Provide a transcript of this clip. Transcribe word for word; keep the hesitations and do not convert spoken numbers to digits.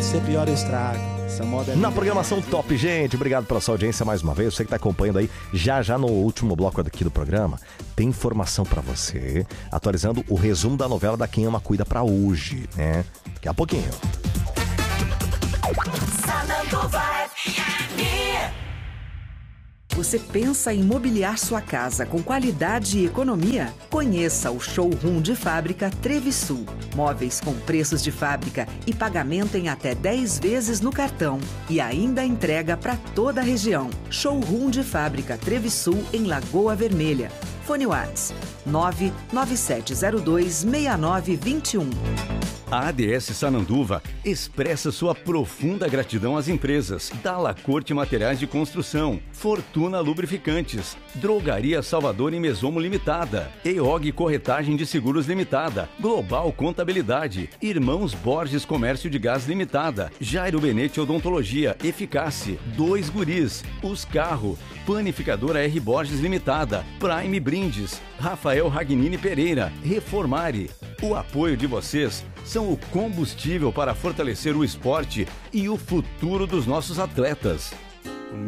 você piora o estrago. Essa moda é Na programação top, gente. Obrigado pela sua audiência mais uma vez. Você que está acompanhando aí, já já no último bloco aqui do programa, tem informação para você, atualizando o resumo da novela da Quem Ama Cuida para hoje, né? Daqui a pouquinho. Você pensa em mobiliar sua casa com qualidade e economia? Conheça o Showroom de Fábrica Trevisul. Móveis com preços de fábrica e pagamento em até dez vezes no cartão. E ainda entrega para toda a região. Showroom de Fábrica Trevisul em Lagoa Vermelha. Fone Whats nove nove sete zero dois seis nove dois um. A A D S Sananduva expressa sua profunda gratidão às empresas Dalla Corte Materiais de Construção, Fortuna Lubrificantes, Drogaria Salvador e Mesomo Limitada, E O G Corretagem de Seguros Limitada, Global Contabilidade, Irmãos Borges Comércio de Gás Limitada, Jairo Benete Odontologia, Eficace, Dois Guris, Os Carro, Panificadora R. Borges Limitada, Prime Brindes, Rafael Ragnini Pereira, Reformare. O apoio de vocês são o combustível para fortalecer o esporte e o futuro dos nossos atletas.